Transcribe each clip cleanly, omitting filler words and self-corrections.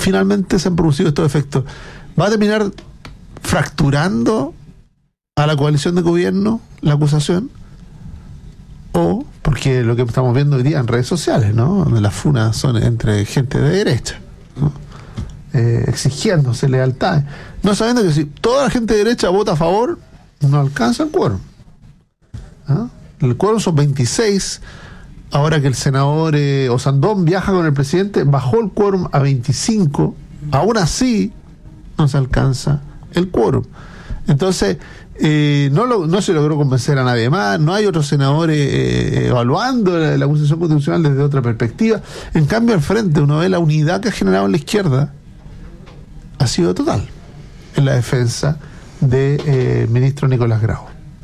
finalmente se han producido estos efectos, ¿va a terminar fracturando a la coalición de gobierno la acusación? O, porque lo que estamos viendo hoy día en redes sociales, ¿no?, donde las funas son entre gente de derecha, ¿no?, exigiéndose lealtad, no sabiendo que si toda la gente de derecha vota a favor, no alcanza el quórum. ¿Ah? El quórum son 26. Ahora que el senador Osandón viaja con el presidente, bajó el quórum a 25. Aún así no se alcanza el quórum. Entonces no se logró convencer a nadie más. No hay otros senadores evaluando la acusación constitucional desde otra perspectiva. En cambio, al frente uno ve la unidad que ha generado en la izquierda ha sido total en la defensa del ministro Nicolás Grau.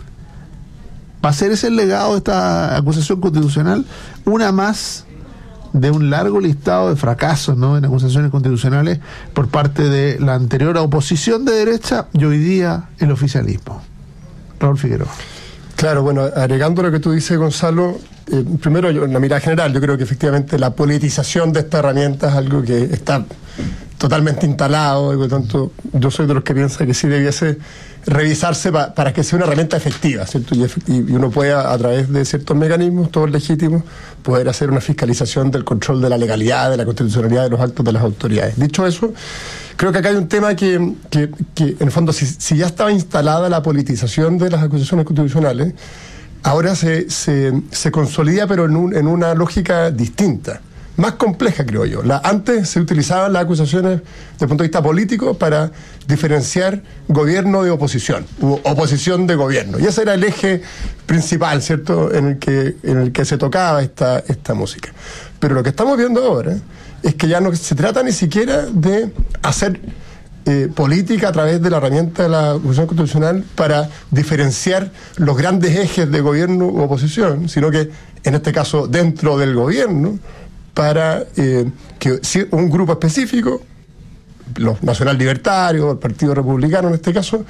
¿Va a ser ese el legado de esta acusación constitucional? Una más de un largo listado de fracasos, ¿no?, en acusaciones constitucionales por parte de la anterior oposición de derecha y hoy día el oficialismo. Raúl Figueroa. Claro, bueno, agregando lo que tú dices, Gonzalo, primero, en la mirada general, yo creo que efectivamente la politización de esta herramienta es algo que está totalmente instalado, y por lo tanto yo soy de los que piensa que sí debiese revisarse para que sea una herramienta efectiva, ¿cierto? Y uno pueda, a través de ciertos mecanismos, todos legítimos, poder hacer una fiscalización del control de la legalidad, de la constitucionalidad de los actos de las autoridades. Dicho eso, creo que acá hay un tema que en el fondo, si ya estaba instalada la politización de las acusaciones constitucionales, ahora se consolida, pero en una lógica distinta, más compleja, creo yo. Antes se utilizaban las acusaciones desde el punto de vista político para diferenciar gobierno de oposición, u oposición de gobierno. Y ese era el eje principal, ¿cierto?, en el que se tocaba esta música. Pero lo que estamos viendo ahora es que ya no se trata ni siquiera de hacer política a través de la herramienta de la acusación constitucional para diferenciar los grandes ejes de gobierno u oposición, sino que, en este caso, dentro del gobierno, para que un grupo específico, los nacional libertarios, el Partido Republicano en este caso,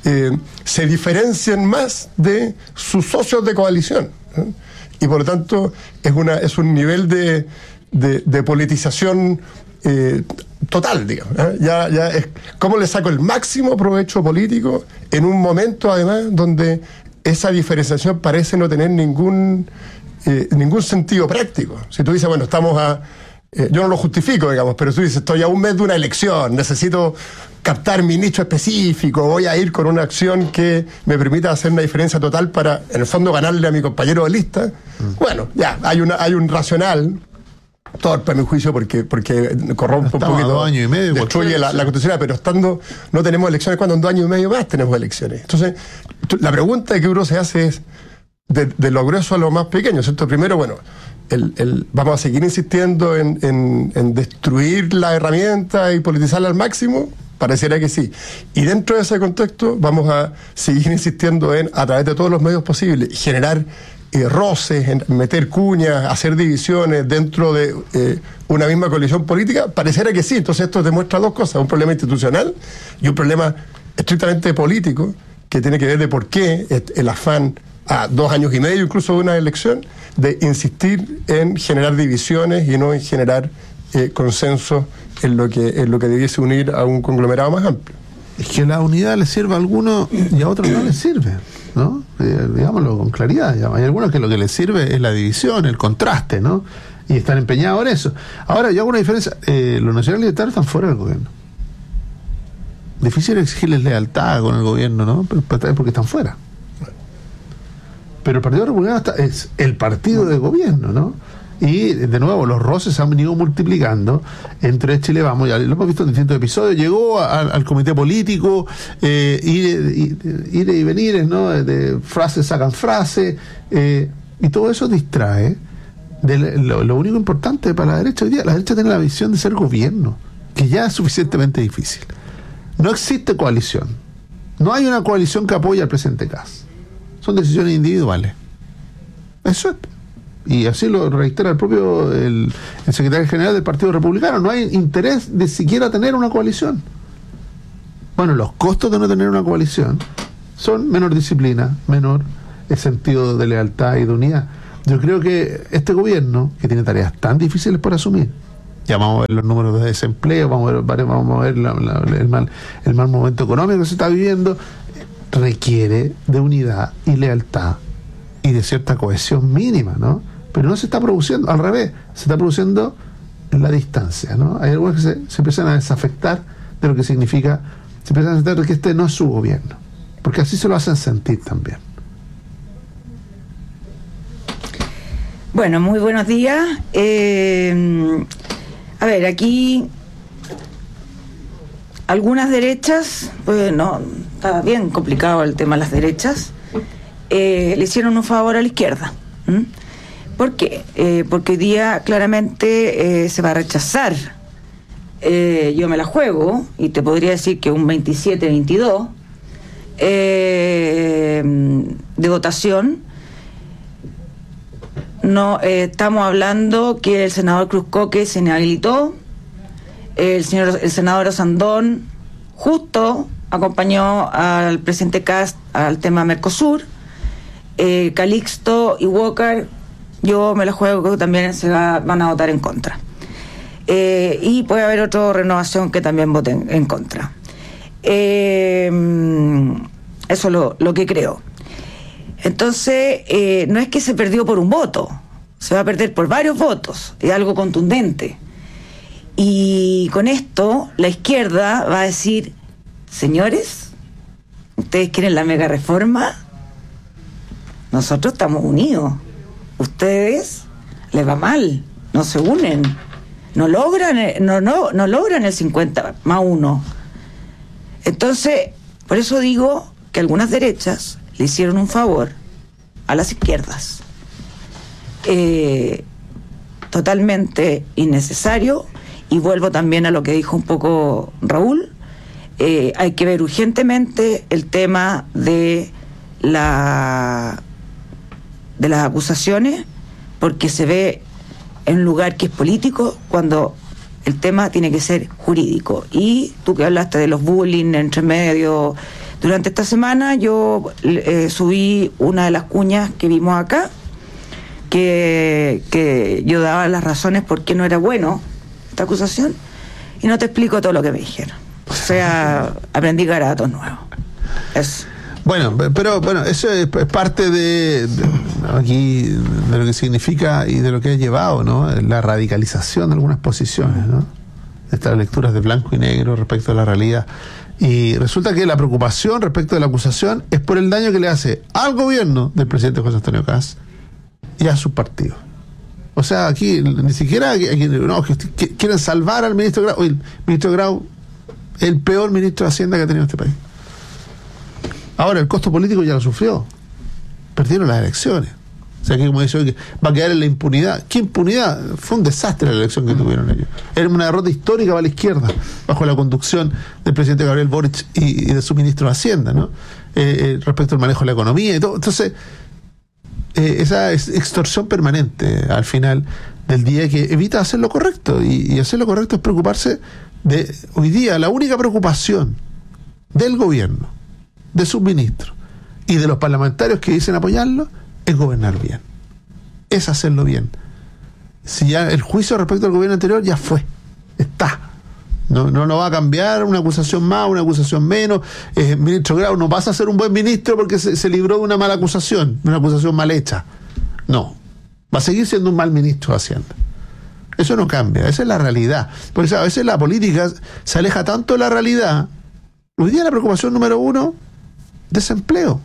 se diferencien más de sus socios de coalición, ¿no? Y por lo tanto es un nivel de politización total, digamos, ¿eh? Ya es cómo le saco el máximo provecho político en un momento, además, donde esa diferenciación parece no tener ningún sentido práctico. Si tú dices, bueno, estamos yo no lo justifico, digamos, pero tú dices, estoy a un mes de una elección, necesito captar mi nicho específico, voy a ir con una acción que me permita hacer una diferencia total para, en el fondo, ganarle a mi compañero de lista. Bueno, ya, hay un racional torpe, a mi juicio, porque corrompe un poquito, 2 años y medio, destruye la Constitución, pero no tenemos elecciones, cuando en 2 años y medio más tenemos elecciones. Entonces, la pregunta que uno se hace es, de lo grueso a lo más pequeño, ¿cierto? Primero, bueno, vamos a seguir insistiendo en destruir la herramienta y politizarla al máximo. Pareciera que sí. Y dentro de ese contexto vamos a seguir insistiendo a través de todos los medios posibles, generar roces, en meter cuñas, hacer divisiones dentro de una misma coalición política. Pareciera que sí. Entonces esto demuestra dos cosas: un problema institucional y un problema estrictamente político, que tiene que ver de por qué el afán a 2 años y medio incluso de una elección, de insistir en generar divisiones y no en generar consenso en lo que debiese unir a un conglomerado más amplio. Es que la unidad le sirve a algunos y a otros no les sirve, ¿no? Digámoslo con claridad. Hay algunos que lo que les sirve es la división, el contraste, ¿no? Y están empeñados en eso. Ahora, yo hago una diferencia. Los nacionales libertarios están fuera del gobierno. Difícil exigirles lealtad con el gobierno, ¿no? Porque están fuera. Pero el Partido Republicano es el partido de gobierno, ¿no? Y, de nuevo, los roces se han venido multiplicando entre Chile Vamos, ya lo hemos visto en distintos episodios. Llegó al comité político, ir y venir, ¿no? De frases sacan frases, y todo eso distrae de lo único importante para la derecha hoy día. La derecha tiene la visión de ser gobierno, que ya es suficientemente difícil. No existe coalición. No hay una coalición que apoye al presidente Kast. Son decisiones individuales. Eso es. Y así lo reitera el propio el secretario general del Partido Republicano. No hay interés de siquiera tener una coalición. Bueno, los costos de no tener una coalición son menor disciplina, menor sentido de lealtad y de unidad. Yo creo que este gobierno, que tiene tareas tan difíciles por asumir, Ya vamos a ver los números de desempleo, vamos a ver el mal momento económico que se está viviendo. Requiere de unidad y lealtad y de cierta cohesión mínima, ¿no? Pero no se está produciendo, al revés, se está produciendo en la distancia, ¿no? Hay algunos que se empiezan a desafectar de lo que significa, se empiezan a desafectar de que este no es su gobierno, porque así se lo hacen sentir también. Bueno, muy buenos días. A ver, aquí algunas derechas, pues no, está bien complicado el tema de las derechas, le hicieron un favor a la izquierda. ¿Por qué? Porque hoy día claramente se va a rechazar. Yo me la juego y te podría decir que un 27-22 de votación. No, estamos hablando que el senador Cruzcoque se inhabilitó, el senador Osandón justo acompañó al presidente Kast al tema Mercosur, Calixto y Walker, yo me la juego que también van a votar en contra. Y puede haber otra renovación que también voten en contra. Eso es lo que creo. Entonces, no es que se perdió por un voto, se va a perder por varios votos, es algo contundente. Y con esto, la izquierda va a decir, señores, ¿ustedes quieren la mega reforma? Nosotros estamos unidos. Ustedes les va mal, no se unen, no logran el 50+1. Entonces, por eso digo que algunas derechas le hicieron un favor a las izquierdas, totalmente innecesario. Y vuelvo también a lo que dijo un poco Raúl, hay que ver urgentemente el tema de las acusaciones, porque se ve en un lugar que es político cuando el tema tiene que ser jurídico. Y tú que hablaste de los bullying entre medio, durante esta semana yo subí una de las cuñas que vimos acá, que yo daba las razones por qué no era bueno esta acusación, y no te explico todo lo que me dijeron. O sea, aprendí garabatos nuevos. Eso. Bueno, pero bueno, eso es parte de aquí de lo que significa y de lo que ha llevado, ¿no? La radicalización de algunas posiciones, ¿no? Estas lecturas de blanco y negro respecto a la realidad. Y resulta que la preocupación respecto de la acusación es por el daño que le hace al gobierno del presidente José Antonio Kast y a su partido. O sea, aquí ni siquiera que quieren salvar al ministro Grau. El ministro Grau, el peor ministro de Hacienda que ha tenido este país. Ahora, el costo político ya lo sufrió. Perdieron las elecciones. O sea, que como dice hoy, va a quedar en la impunidad. ¿Qué impunidad? Fue un desastre la elección que tuvieron ellos. Era una derrota histórica para la izquierda, bajo la conducción del presidente Gabriel Boric y de su ministro de Hacienda, ¿no? Respecto al manejo de la economía y todo. Entonces, esa es extorsión permanente al final del día que evita hacer lo correcto. Y hacer lo correcto es preocuparse de, hoy día, la única preocupación del gobierno, de sus ministros y de los parlamentarios que dicen apoyarlo, es gobernar bien, es hacerlo bien. Si ya el juicio respecto al gobierno anterior ya fue, está, no va a cambiar una acusación más, una acusación menos. Ministro Grau no pasa a ser un buen ministro porque se libró de una mala acusación, de una acusación mal hecha. No, va a seguir siendo un mal ministro de Hacienda. Eso no cambia, esa es la realidad. Porque a veces la política se aleja tanto de la realidad. Hoy día la preocupación número 1, desempleo,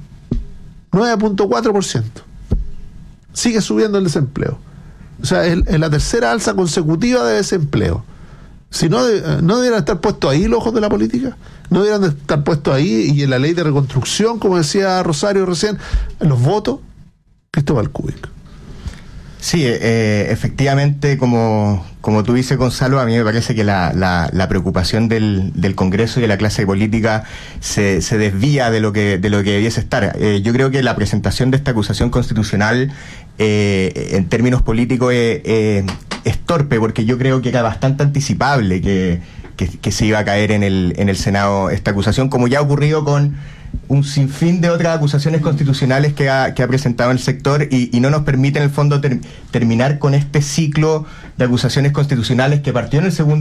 9.4%. Sigue subiendo el desempleo. O sea, es la tercera alza consecutiva de desempleo. Si no debieran estar puestos ahí los ojos de la política, no debieran estar puestos ahí, y en la ley de reconstrucción, como decía Rosario recién, en los votos, Cristóbal Cúbico. Sí, efectivamente, como tú dices, Gonzalo, a mí me parece que la preocupación del Congreso y de la clase política se desvía de lo que debiese estar. Yo creo que la presentación de esta acusación constitucional en términos políticos es torpe, porque yo creo que era bastante anticipable que se iba a caer en el Senado esta acusación, como ya ha ocurrido con un sinfín de otras acusaciones constitucionales que ha presentado el sector y no nos permite en el fondo terminar con este ciclo de acusaciones constitucionales que partió en el segundo